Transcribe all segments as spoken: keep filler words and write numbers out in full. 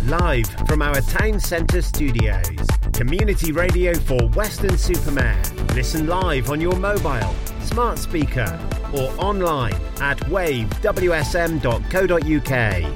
Live from our town centre studios. Community radio for Weston-super-Mare. Listen live on your mobile, smart speaker or online at wave w s m dot co dot u k.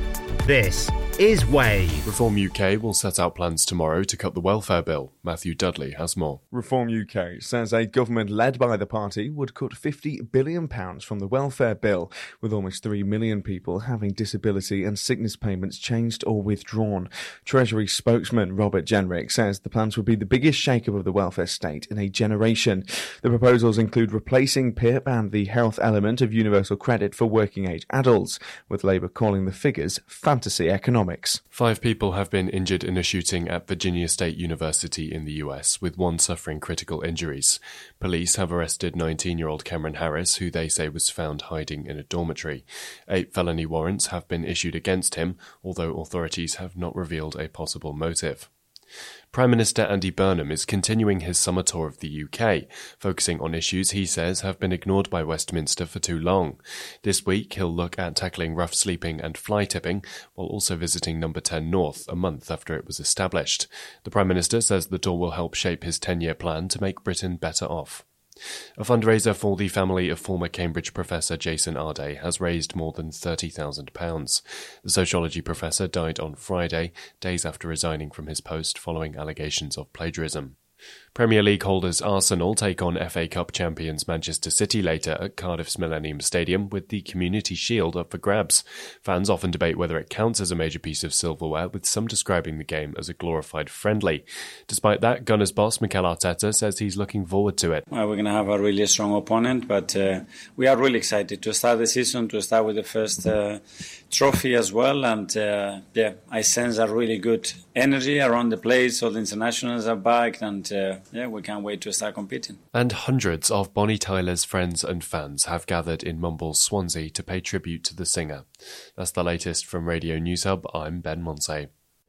This is Wave. Reform U K will set out plans tomorrow to cut the welfare bill. Matthew Dudley has more. Reform U K says a government led by the party would cut fifty billion pounds from the welfare bill, with almost three million people having disability and sickness payments changed or withdrawn. Treasury spokesman Robert Jenrick says the plans would be the biggest shake-up of the welfare state in a generation. The proposals include replacing P I P and the health element of universal credit for working-age adults, with Labour calling the figures fantasy economics. Five people have been injured in a shooting at Virginia State University in the U S, with one suffering critical injuries. Police have arrested nineteen-year-old Cameron Harris, who they say was found hiding in a dormitory. Eight felony warrants have been issued against him, although authorities have not revealed a possible motive. Prime Minister Andy Burnham is continuing his summer tour of the U K, focusing on issues he says have been ignored by Westminster for too long. This week he'll look at tackling rough sleeping and fly tipping, while also visiting Number ten North a month after it was established. The Prime Minister says the tour will help shape his ten-year plan to make Britain better off. A fundraiser for the family of former Cambridge professor Jason Arday has raised more than thirty thousand pounds. The sociology professor died on Friday, days after resigning from his post following allegations of plagiarism. Premier League holders Arsenal take on F A Cup champions Manchester City later at Cardiff's Millennium Stadium, with the Community Shield up for grabs. Fans often debate whether it counts as a major piece of silverware, with some describing the game as a glorified friendly. Despite that, Gunners boss Mikel Arteta says he's looking forward to it. Well, we're going to have a really strong opponent, but uh, we are really excited to start the season, to start with the first uh, trophy as well. And uh, yeah, I sense a really good energy around the place. All the internationals are back, and uh, yeah, we can't wait to start competing. And hundreds of Bonnie Tyler's friends and fans have gathered in Mumble's Swansea to pay tribute to the singer. That's the latest from Radio News Hub. I'm Ben Monsey.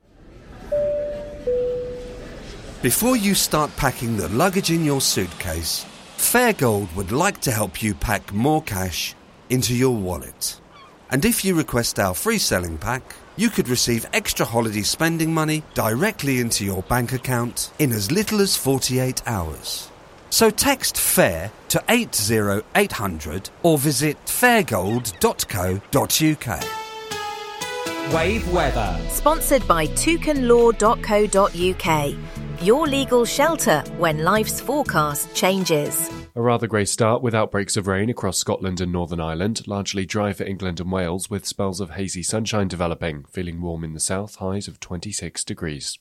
Before you start packing the luggage in your suitcase, Fairgold would like to help you pack more cash into your wallet. And if you request our free selling pack, you could receive extra holiday spending money directly into your bank account in as little as forty-eight hours. So text FAIR to eight oh eight hundred or visit fairgold dot co dot u k. Wave weather. Sponsored by toucan law dot co dot u k. Your legal shelter when life's forecast changes. A rather grey start with outbreaks of rain across Scotland and Northern Ireland, largely dry for England and Wales with spells of hazy sunshine developing, feeling warm in the south, highs of twenty-six degrees.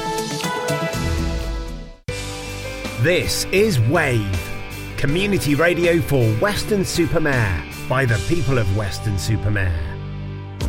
This is Wave, community radio for Weston-super-Mare by the people of Weston-super-Mare.